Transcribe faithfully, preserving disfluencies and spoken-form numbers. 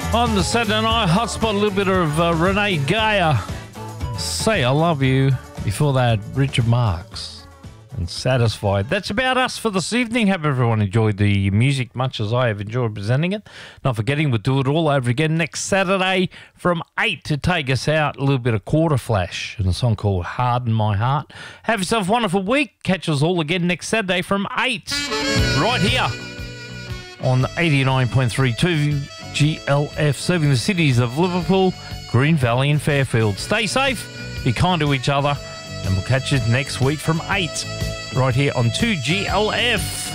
On the Saturday Night Hotspot, a little bit of uh, Renee Gaia. Say I Love You. Before that, Richard Marx and Satisfied. That's about us for this evening. Hope everyone enjoyed the music much as I have enjoyed presenting it. Not forgetting, we'll do it all over again next Saturday from eight to take us out. A little bit of Quarter Flash and a song called Harden My Heart. Have yourself a wonderful week. Catch us all again next Saturday from eight right here on eighty-nine point three two G L F, serving the cities of Liverpool, Green Valley and Fairfield. Stay safe, be kind to each other, and we'll catch you next week from eight right here on two G L F.